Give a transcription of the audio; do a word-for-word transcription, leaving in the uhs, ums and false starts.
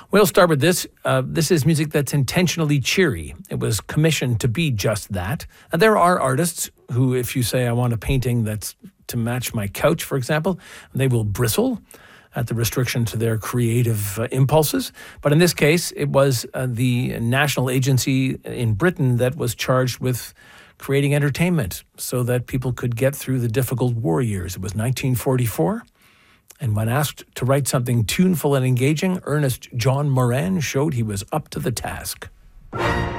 We'll start with this. Uh, this is music that's intentionally cheery. It was commissioned to be just that. And there are artists who, if you say, I want a painting that's to match my couch, for example, they will bristle at the restriction to their creative uh, impulses. But in this case, it was uh, the national agency in Britain that was charged with creating entertainment so that people could get through the difficult war years. It was nineteen forty-four. And when asked to write something tuneful and engaging, Ernest John Moran showed he was up to the task.